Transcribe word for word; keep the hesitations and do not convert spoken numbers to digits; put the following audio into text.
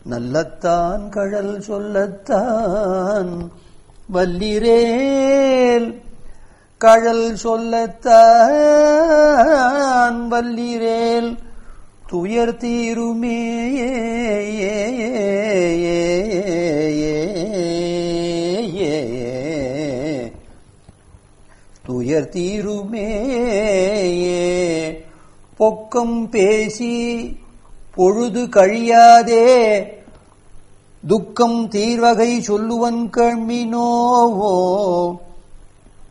நல்லத்தான் கழல் சொல்லத்தான் வல்லிரேல் கழல் சொல்லத்தான் வல்லிரேல் துயர் தீருமே துயர் தீருமே பொக்கம் பேசி பொழுது கழியாதே துக்கம் தீர்வகை சொல்லுவன் கண்மினோவோ